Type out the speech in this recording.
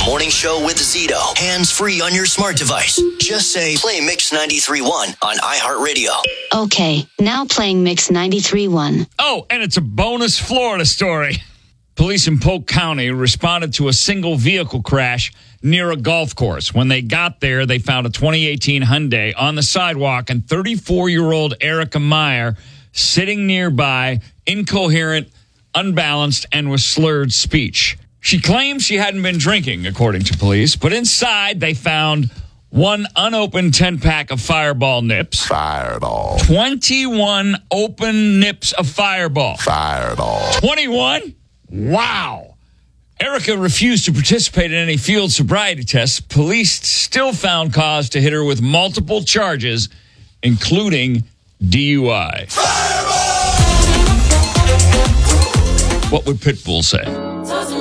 Morning Show with Zito. Hands-free on your smart device. Just say, play Mix 93.1 on iHeartRadio. Okay, now playing Mix 93.1. Oh, and it's a bonus Florida story. Police in Polk County responded to a single vehicle crash near a golf course. When they got there, they found a 2018 Hyundai on the sidewalk and 34-year-old Erica Meyer sitting nearby, incoherent, unbalanced, and with slurred speech. She claims she hadn't been drinking, according to police, but inside they found one unopened 10-pack of Fireball nips. Fireball. 21 open nips of Fireball. Fireball. 21? Wow. Erica refused to participate in any field sobriety tests. Police still found cause to hit her with multiple charges, including DUI. Fireball! What would Pitbull say?